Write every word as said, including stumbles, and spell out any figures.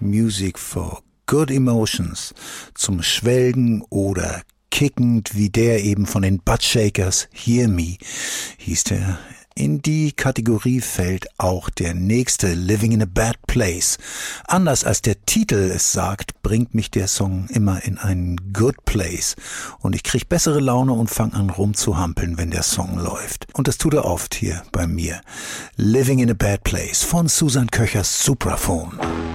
Music for Good Emotions, zum Schwelgen oder kickend wie der eben von den Buttshakers, Hear Me, hieß der. In die Kategorie fällt auch der nächste, Living in a Bad Place. Anders als der Titel es sagt, bringt mich der Song immer in einen Good Place. Und ich krieg bessere Laune und fang an rumzuhampeln, wenn der Song läuft. Und das tut er oft hier bei mir. Living in a Bad Place von Susan Köchers Supraphon.